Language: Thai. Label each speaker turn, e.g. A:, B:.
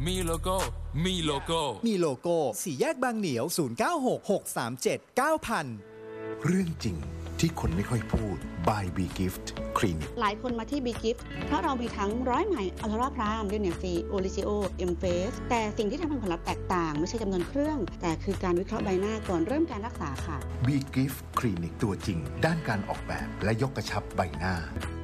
A: มีโลโก้มีโลโก้
B: มีโลโก้สี่แยกบางเหนียว0966379000
C: เรื่องจริงที่คนไม่ค่อยพูด by B Gift คลินิก
D: หลายคนมาที่ B Gift เพราะเรามีทั้งร้อยใหม่อัลตราพรามเดนเนฟีโอลิซิโอเอ็มเฟสแต่สิ่งที่ทำให้ผลลัพธ์แตกต่างไม่ใช่จำนวนเครื่องแต่คือการวิเคราะห์ใบหน้าก่อนเริ่มการรักษาค่ะ
C: B Gift คลินิกตัวจริงด้านการออกแบบและยกกระชับใบหน้า